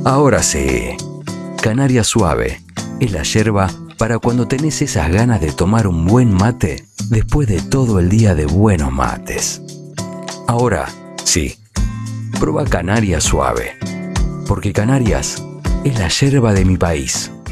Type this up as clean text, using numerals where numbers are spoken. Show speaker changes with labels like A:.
A: Ahora sí, Canaria Suave es la yerba para cuando tenés esas ganas de tomar un buen mate después de todo el día de buenos mates. Ahora sí, prueba Canaria Suave, porque Canarias es la yerba de mi país.